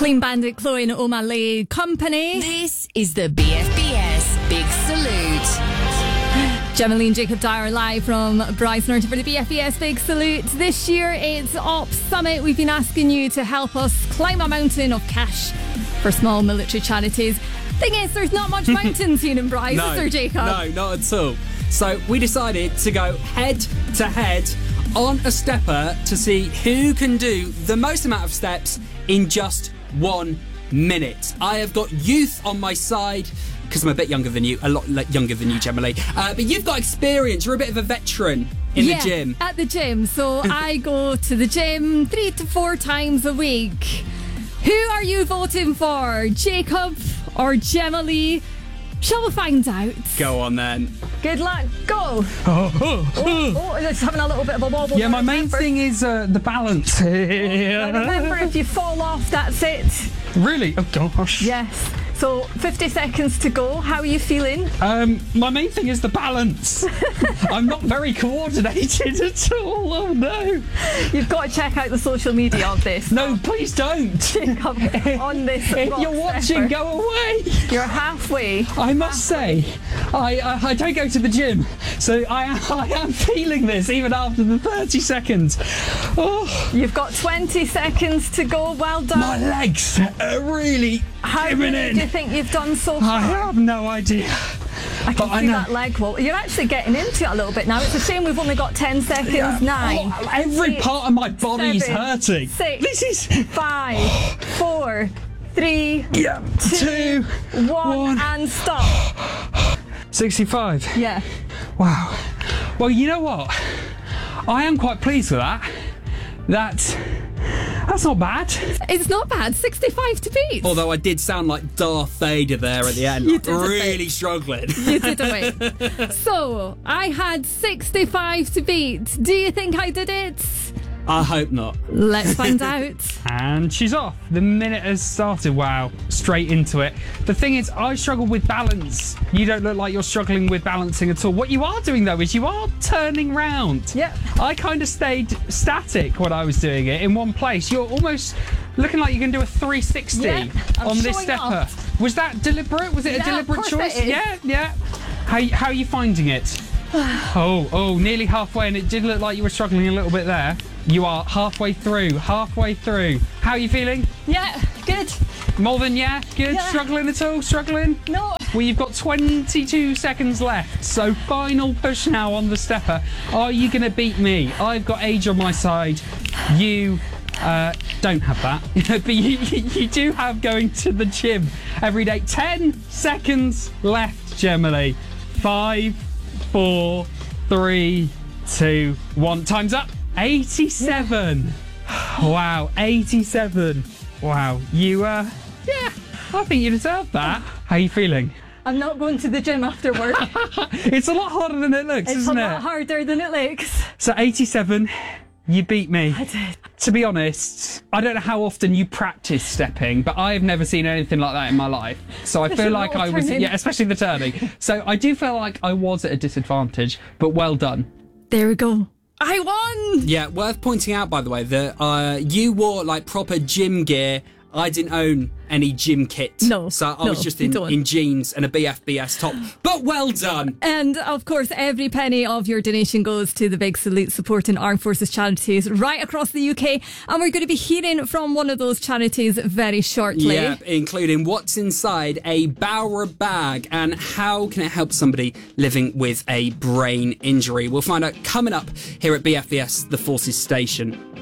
Clean Bandit, Chloe and O'Malley Company. This is the BFBS Big Salute. Gemma Lee and Jacob Dyer live from Bryce Norton for the BFBS Big Salute. This year it's Op Summit. We've been asking you to help us climb a mountain of cash for small military charities. Thing is, there's not much mountains here in Bryce, is there, Jacob? No, not at all. So we decided to go head to head on a stepper to see who can do the most amount of steps in just 1 minute. I have got youth on my side because I'm a bit younger than you, a lot younger than you, Gemma Lee. But you've got experience. You're a bit of a veteran in the gym. At the gym. So I go to the gym 3 to 4 times a week. Who are you voting for, Jacob or Gemma Lee? Shall we find out? Go on then. Good luck. Go. It's having a little bit of a wobble. Yeah, my main thing is the balance. Remember, if you fall off, that's it. Really? Oh gosh. Yes. So 50 seconds to go. How are you feeling? My main thing is the balance. I'm not very coordinated at all. Oh no. You've got to check out the social media of this. No, please don't. Jacob, on this. If you're watching, go away. You're halfway. I must say, I don't go to the gym, so I am feeling this even after the 30 seconds. Oh. You've got 20 seconds to go. Well done. My legs are really How giving many in. do you think you've done so far? I have no idea. I can see that leg wall. You're actually getting into it a little bit now. It's a shame we've only got 10 seconds. 9. Oh, every part of my body is 7, hurting. 6, This is 5, 4, 3, 2, 1, and stop. 65. Yeah. Wow. Well, you know what? I am quite pleased with that. That's not bad. It's not bad. 65 to beat. Although I did sound like Darth Vader there at the end. You did a really bit. struggling. You did a bit. So, I had 65 to beat. Do you think I did it? I hope not. Let's find out. And she's off. The minute has started. Wow. Straight into it. The thing is, I struggle with balance. You don't look like you're struggling with balancing at all. What you are doing, though, is you are turning round. Yep. I kind of stayed static when I was doing it in one place. You're almost looking like you can do a 360 Yeah, I'm on this showing stepper. off. Was that deliberate? Was it a Yeah, deliberate of course choice? it is. Yeah. How are you finding it? Oh, nearly halfway, and it did look like you were struggling a little bit there. You are halfway through. How are you feeling? Yeah, good. More than good? Yeah. Struggling at all? Struggling? No. Well, you've got 22 seconds left, so final push now on the stepper. Are you going to beat me? I've got age on my side. You don't have that, but you do have going to the gym every day. 10 seconds left, Gemma Lee. 5, 4, 3, 2, 1. Time's up. 87. Wow, 87. Wow, you, I think you deserve that. How are you feeling? I'm not going to the gym after work. It's a lot harder than it looks, It's isn't a it? lot harder than it looks. So 87, you beat me. I did. To be honest, I don't know how often you practice stepping, but I have never seen anything like that in my life. So I feel like I was, turning. especially the turning. So I do feel like I was at a disadvantage, but well done. There we go. I won! Yeah, worth pointing out, by the way, that you wore like proper gym gear. I didn't own any gym kit. No, So I was just you don't. in jeans and a BFBS top. But well done. And of course, every penny of your donation goes to the Big Salute supporting armed forces charities right across the UK. And we're going to be hearing from one of those charities very shortly. Yeah, including what's inside a Bowra bag and how can it help somebody living with a brain injury. We'll find out coming up here at BFBS, the Forces Station.